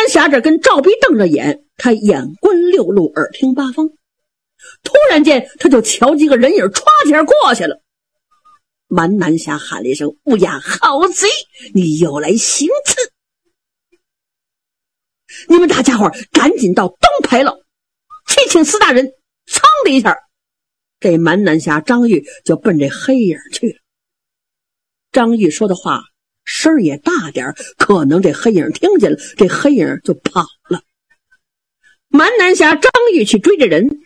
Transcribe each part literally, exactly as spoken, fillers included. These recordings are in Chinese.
霞这跟赵弼瞪着眼，他眼观六路，耳听八方。突然间他就瞧几个人影歘起来过去了。蛮南霞喊了一声：乌鸦好贼，你又来行刺！你们大家伙赶紧到东牌楼去请司大人。噌的一下，这蛮南霞张玉就奔这黑影去了。张玉说的话声也大点，可能这黑影听见了，这黑影就跑了。蛮南霞张玉去追着人，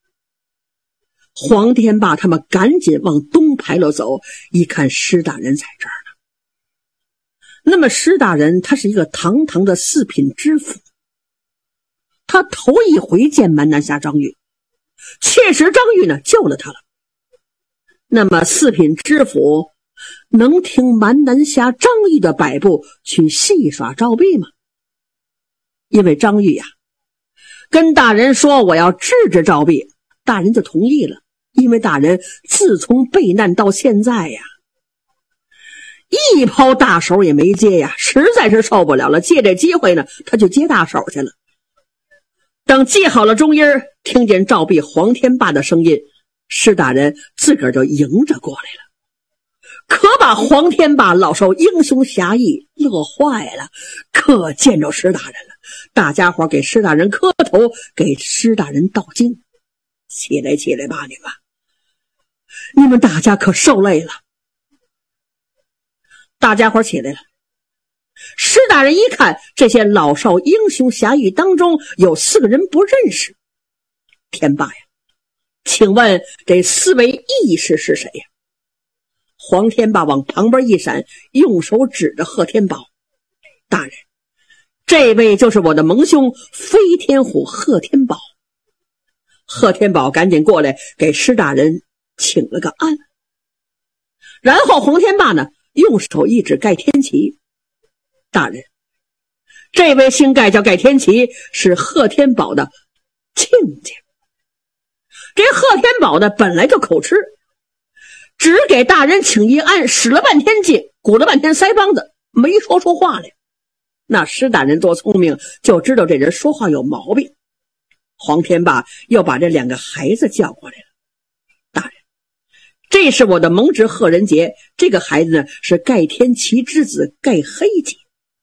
黄天霸他们赶紧往东牌楼走，一看施大人在这儿呢。那么施大人他是一个堂堂的四品知府，他头一回见蛮南霞张玉，确实张玉呢救了他了。那么四品知府能听蛮南霞张玉的摆布去戏耍赵弼吗？因为张玉呀、啊、跟大人说我要治治赵弼，大人就同意了。因为大人自从被难到现在呀，一抛大手也没接呀，实在是受不了了，借这机会呢他就接大手去了。等系好了中音，听见赵弼黄天霸的声音，施大人自个儿就迎着过来了，可把黄天霸老少英雄侠义乐坏了，可见着施大人了。大家伙给施大人磕头，给施大人道敬。起来起来吧，你们你们大家可受累了。大家伙起来了。施大人一看，这些老少英雄侠义当中有四个人不认识。天霸呀，请问这四位义士是谁呀？黄天霸往旁边一闪，用手指着贺天宝：大人，这位就是我的盟兄飞天虎贺天宝。贺天宝赶紧过来给施大人请了个安。然后黄天霸呢用手一指盖天齐：大人，这位姓盖叫盖天齐，是贺天宝的亲家。这贺天宝呢本来就口吃，只给大人请一安，使了半天劲，鼓了半天腮帮子，没说出话来。那施大人多聪明，就知道这人说话有毛病。黄天霸又把这两个孩子叫过来了：大人，这是我的盟侄贺仁杰，这个孩子呢是盖天齐之子盖黑杰。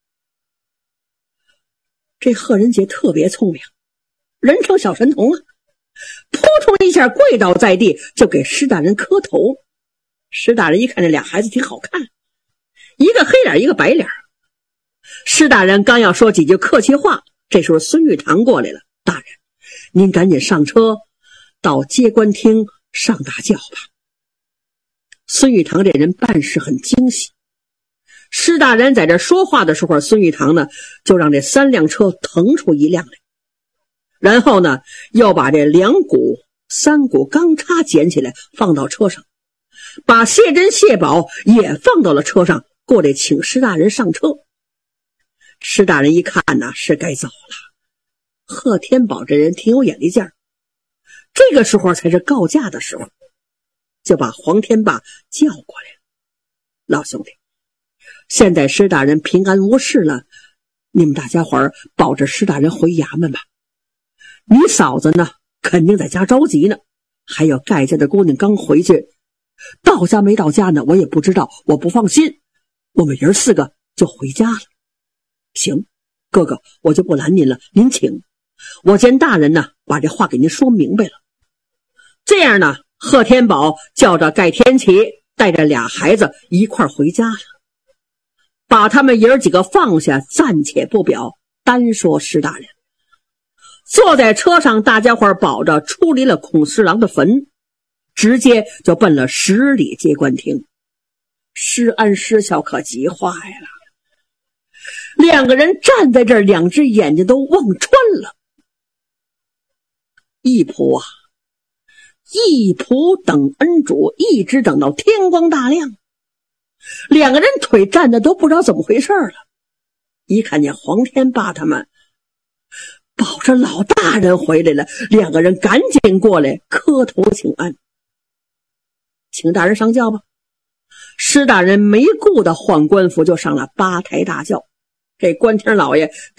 这贺仁杰特别聪明，人称小神童啊，扑通一下跪倒在地，就给施大人磕头。施大人一看这俩孩子挺好看，一个黑脸一个白脸。施大人刚要说几句客气话，这时候孙玉堂过来了：大人，您赶紧上车到接官厅上大轿吧。孙玉堂这人办事很精细，施大人在这说话的时候，孙玉堂呢就让这三辆车腾出一辆来，然后呢又把这两股三股钢叉捡起来放到车上，把谢珍谢宝也放到了车上，过来请施大人上车。施大人一看呢是该走了，贺天宝这人挺有眼力劲儿，这个时候才是告假的时候，就把黄天霸叫过来了：老兄弟，现在施大人平安无事了，你们大家伙儿保着施大人回衙门吧。你嫂子呢肯定在家着急呢，还有盖家的姑娘刚回去，到家没到家呢我也不知道，我不放心，我们爷四个就回家了。行，哥哥，我就不拦您了，您请。我见大人呢把这话给您说明白了。这样呢，贺天宝叫着盖天齐带着俩孩子一块回家了，把他们爷儿几个放下，暂且不表，单说施大人。坐在车上，大家伙保着出离了孔侍郎的坟，直接就奔了十里接官厅。施安施孝可急坏了，两个人站在这儿，两只眼睛都望穿了。一仆啊，一仆等恩主，一直等到天光大亮，两个人腿站的都不知道怎么回事了。一看见黄天霸他们保着老大人回来了，两个人赶紧过来磕头请安。请大人上轿吧。施大人没顾的换官服，就上了八抬大轿。这官厅老爷